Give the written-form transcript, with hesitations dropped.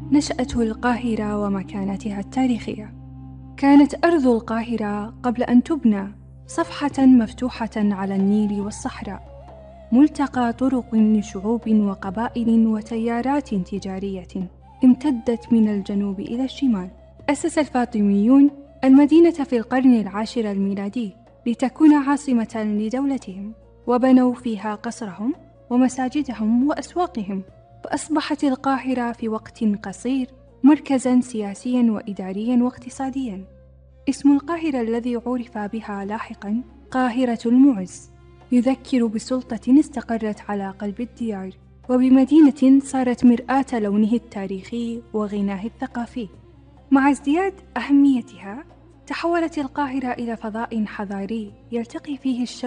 نشأة القاهرة ومكانتها التاريخية. كانت أرض القاهرة قبل أن تبنى صفحة مفتوحة على النيل والصحراء، ملتقى طرق لشعوب وقبائل وتيارات تجارية امتدت من الجنوب إلى الشمال. أسس الفاطميون المدينة في القرن العاشر الميلادي لتكون عاصمة لدولتهم، وبنوا فيها قصرهم ومساجدهم وأسواقهم، فأصبحت القاهرة في وقت قصير مركزاً سياسياً وإدارياً واقتصادياً. اسم القاهرة الذي عرف بها لاحقاً قاهرة المعز يذكر بسلطة استقرت على قلب الديار، وبمدينة صارت مرآة لونه التاريخي وغناه الثقافي. مع ازدياد أهميتها، تحولت القاهرة إلى فضاء حضاري يلتقي فيه الشرق